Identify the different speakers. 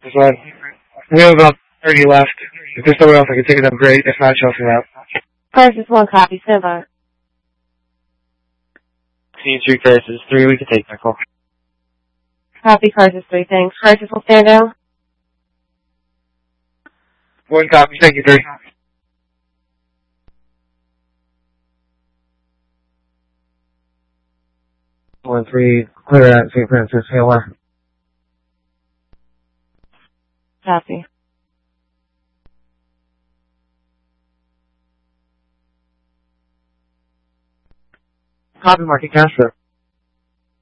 Speaker 1: There's one. We have about 30 left. If there's someone else I can take it up, great. If not, Chelsea out.
Speaker 2: Crisis 1, copy, stand by.
Speaker 3: Scene 3, Crisis 3, we can take that call.
Speaker 2: Copy, Crisis 3, thanks. Crisis will stand down.
Speaker 1: 1 copy, thank you, 3. One, 3, clear at St. Francis, ALR.
Speaker 2: Copy.
Speaker 1: Copy, Market Castro.